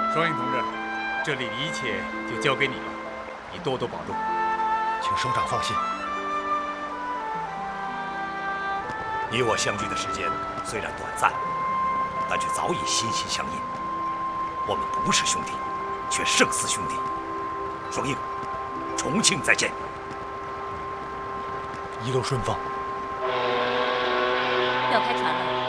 双英同志，这里的一切就交给你了，你多多保重。 请首长放心。你我相聚的时间虽然短暂，但却早已心心相印。我们不是兄弟，却胜似兄弟。双英，重庆再见。 一路顺风。 要开船了。